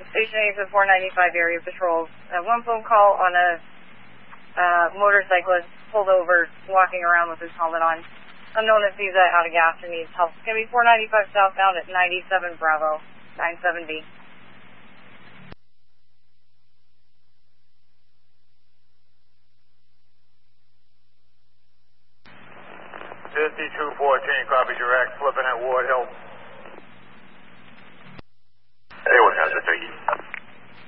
Station 8 for 495 area patrol. One phone call on a motorcyclist pulled over, walking around with his helmet on. Unknown if he's out of gas or needs help. It's going to be 495 southbound at 97 Bravo, 97B. 5214, copies your act, flipping at Ward Hill.